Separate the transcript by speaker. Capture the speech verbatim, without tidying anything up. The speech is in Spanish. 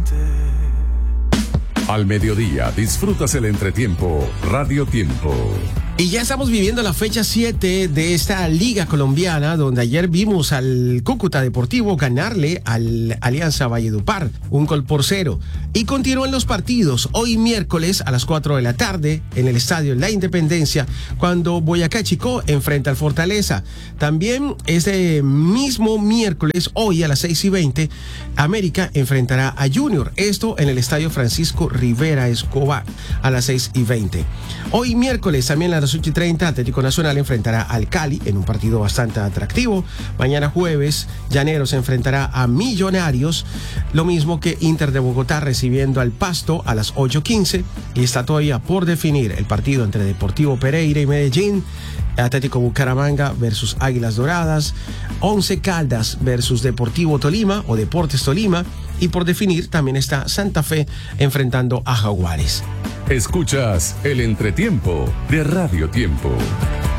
Speaker 1: Al mediodía disfrutas el entretiempo Radio Tiempo.
Speaker 2: Y ya estamos viviendo la fecha siete de esta Liga Colombiana, donde ayer vimos al Cúcuta Deportivo ganarle al Alianza Valledupar, un gol por cero. Y continúan los partidos hoy miércoles a las cuatro de la tarde en el Estadio La Independencia, cuando Boyacá Chicó enfrenta al Fortaleza. También ese mismo miércoles, hoy a las seis y veinte, América enfrentará a Junior. Esto en el Estadio Francisco Rivera Escobar a las seis y veinte. Hoy miércoles también a las ocho y treinta, Atlético Nacional enfrentará al Cali en un partido bastante atractivo. Mañana jueves, Llaneros se enfrentará a Millonarios, lo mismo que Inter de Bogotá recibiendo al Pasto a las ocho quince. Y está todavía por definir el partido entre Deportivo Pereira y Medellín, Atlético Bucaramanga versus Águilas Doradas, Once Caldas versus Deportivo Tolima o Deportes Tolima, y por definir también está Santa Fe enfrentando a Jaguares.
Speaker 1: Escuchas el entretiempo de Radio Tiempo.